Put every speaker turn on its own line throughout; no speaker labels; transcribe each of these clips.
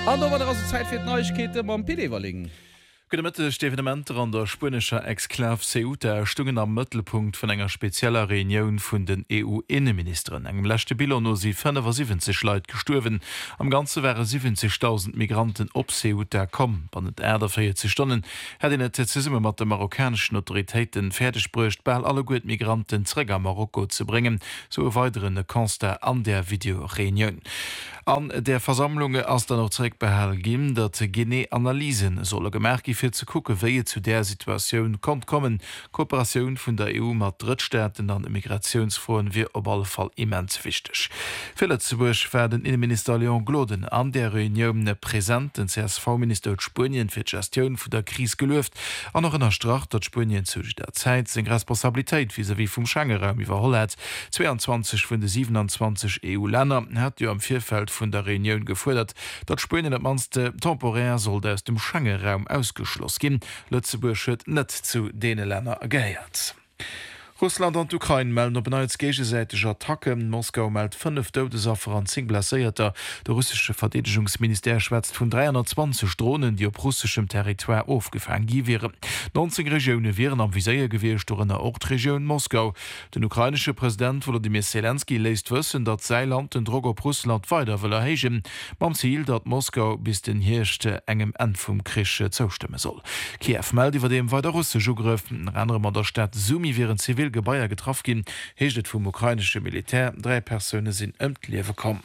An der Zeit fir Neuigkete beim PD verlegen.
Evenement an der spanischer Exklav Ceuta stungen am Mëttelpunkt vun enger spezieller Reunion vun den EU-Innenministern. Engem lächte Bill no sie 75 Leiit gesturwen. Am ganze wäre 70.000 Migranten op Ceuta kom. Wann et Äder 40 Stunden hat in net summe mat de marokkanischen Autoritäten fertigbrcht bei alle gut Migranten Träger Marokko zu bringen, so weiteren Konster an der Videoreunion. An der Versammlung ass dann noch zurück behel gin, dat Gene-Analysen solle gemerk fir zu gucken, wie zu der Situation kommt kommen. Kooperation vun der EU mat Drittstaaten an Immigrationsfrauen wie op alle Fall immens wichtig. Viele zuwurch werden Innenminister Leon Gloden an der Reunion präsent, den CSV-Minister Spanien fir Gestion vu der Krise gelöft, an noch in der Stracht, dat Spanien zu der Zeit seg Responsabilität wie vum Schengen-Raum überholt. 22 vun de 27 EU-Länder hat am Vierfeld von der Reunion gefordert, dat Spanien dat manste temporär soll aus dem Schengen-Raum ausgeschlossen gin. Lützeburg huet net zu dene Länder geheiert. Russland an Ukraine melden op als gegenseitiger Attacke. Moskau meldt 5 Todesopfer an 10 Blessierter. Der russische Verteidigungsminister schwätzt von 320 Drohnen, die op russischem Territoire aufgefangen wären. 19 Regionen wären am Visier gewesen durch eine Ortregion Moskau. Der ukrainische Präsident Volodymyr Zelensky lässt wissen, dat sein Land den Druck auf Russland weiter will erheben, beim Ziel, dat Moskau bis den herrschte engem End vom Krieg zustimmen soll. Kiew meldet über dem weiter russische Angriffen. Andere an der Stadt Sumy wären zivil Gebäier getroffen gin, heeget vum ukrainische Militär 3 Personen sind ëmtliewe kommen.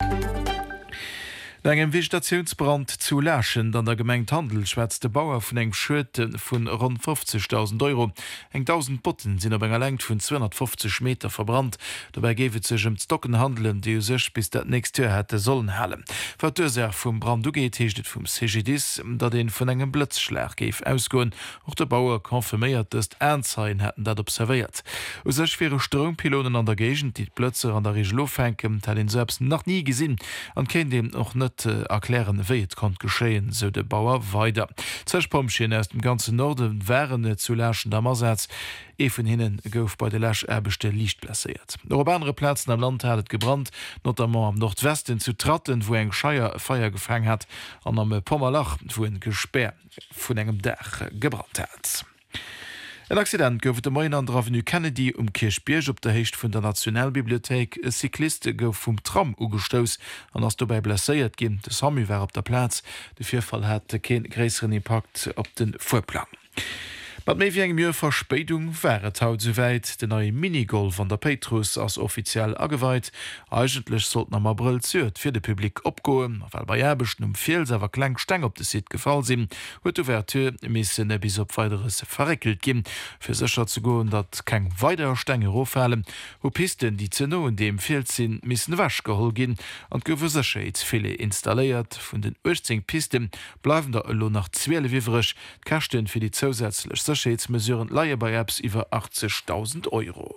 Engem Vegetationsbrand zu lächen, dann der Gemengt Handel schwätzte Bauer vun eng Schöten vun rund 50.000 €. Eng 1000 Botten sind op enger Längt vun 250 Meter verbrannt. Dabei gewe sech Stocken handeln, die sech bis dat nächst Jahr hätte sollen hellen. Verursacher vum Brand ugeet heeget vum CGDs, dat den vun engem Blitzschlag geef ausgoen. Och der Bauer konfirmiert, dass Ernstzeien hätten dat observiert. O sech schwere Strompilonen an der Gegend, die Plötze an der Reglo fenken, hat den selbst noch nie gesinn, an ken dem noch net erklären weet kon geschehen, so de Bauer weiter. Zerspomschen aus dem ganzen Norden wären zu lächen dammerseits even hinnen gouf bei de Läch erbeste Licht blessiert. Op andere Plätzen am Land hat gebrannt, notamment am Nordwesten zu Tratten, wo eng Scheier Feier gefangen hat, an am Pommerlach, wo en Gesperr vun engem Dach gebrannt hat. Ein Accident gouf de Main an der Avenue Kennedy Kirchbierg op der Hecht vun der Nationalbibliothek. E Cyklist gouf vum Tram ugestos an ass dabei blesséiert gin. De Sami war op der Platz. De Vierfall hat kein gräseren Impact op den Vorplan. Mat méi wie eng Mier Verspätung wäret haut soweit. De neue Minigolf an der Petrus ass offiziell aweit. Eigentlech sollten am April zert fir de Publikum opgoen, weil bei Erbechten Fehlsewer kleng Steng op de Sid gefall sinn, huet d'Ouverture missen bis op weiteres verreckelt gin. Fir secher zu goen, dat keng weiter Stenge rofallen, wo Pisten die Zeno in dem fehlt sinn missen wasch gehol gin an goufe secheits viele installéiert. Vun den 18 Pisten bleiwen der Ëlo nach 12 wiwerech, Kachten fir die zusätzlich Sicherheitsmesuren leihe bei Apps iwwer 80.000 €.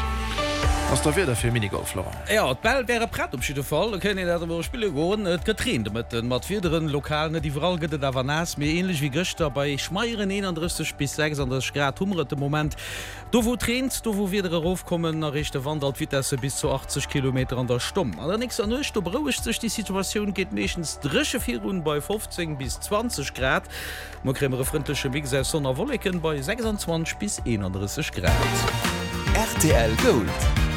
Was da wieder für Minigolf, Florent?
Ja, das Ball wäre pratt auf jeden Fall. Da können wir spielen gehen. Es getrennt mit den weiteren Lokalen, die vor allem da waren nass, mir ähnlich wie gestern bei Schmeieren 31 bis 36 Grad Hummer im Moment. Da wo trennt, da wo wir raufkommen, nach Richtung Wanderwitesse bis zu 80 Kilometer an der Stunde. Allerdings an euch, da beruhigt sich die Situation, geht meistens 3-4 Runden bei 15 bis 20 Grad. Wir kriegen eine freundliche Mix aus Sonne Wolken bei 26 bis 31 Grad.
RTL Gold.